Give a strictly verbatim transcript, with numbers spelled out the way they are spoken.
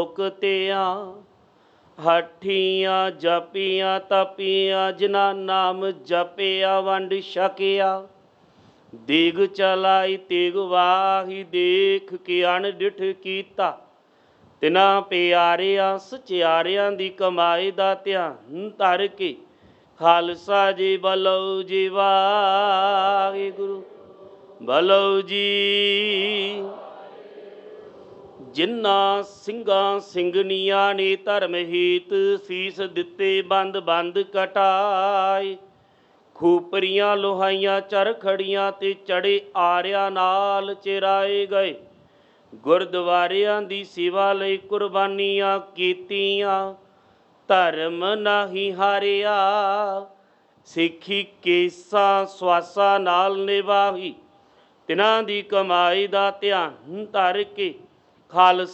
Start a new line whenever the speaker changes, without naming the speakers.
ਮੁਕਤਿਆਂ ਹਠੀਆਂ ਜਪੀਆਂ ਤਪੀਆਂ, ਜਿਨ੍ਹਾਂ ਨਾਮ ਜਪਿਆ ਵੰਡ ਛਕਿਆ। ਦੇਗ ਚਲਾਈ ਤੇਗ ਵਾਹੀ, ਦੇਖ ਕੇ ਅਣਡਿਠ ਕੀਤਾ। ਤਿਨਾਂ ਪਿਆਰਿਆਂ ਸਚਿਆਰਿਆਂ ਦੀ ਕਮਾਈ ਦਾ ਧਿਆਨ ਧਰ ਕੇ, ਖਾਲਸਾ ਜੀ ਬਲੋ ਜੀ ਵਾਹਿਗੁਰੂ ਬਲੋ ਜੀ। ਜਿਨ੍ਹਾਂ ਸਿੰਘਾਂ ਸਿੰਘਣੀਆਂ ਨੇ ਧਰਮ ਹੀਤ ਸੀਸ ਦਿੱਤੇ, ਬੰਦ ਬੰਦ ਕਟਾਏ। ਖੂਪਰੀਆਂ ਲੋਹਾਈਆਂ ਚਰਖੜੀਆਂ ਤੇ ਚੜੇ ਆਰਿਆਂ ਨਾਲ ਚਿਰਾਏ ਗਏ। ਗੁਰਦੁਆਰਿਆਂ ਦੀ ਸੇਵਾ ਲਈ ਕੁਰਬਾਨੀਆਂ ਕੀਤੀਆਂ, ਧਰਮ ਨਹੀਂ ਹਾਰਿਆ। ਸਿੱਖੀ ਕੇਸਾਂ ਸਵਾਸਾਂ ਨਾਲ ਨਿਭਾਈ, ਤਿਨਾਂ ਦੀ ਕਮਾਈ ਦਾ ਧਿਆਨ ਧਰ ਕੇ, ਖਾਲਸਾ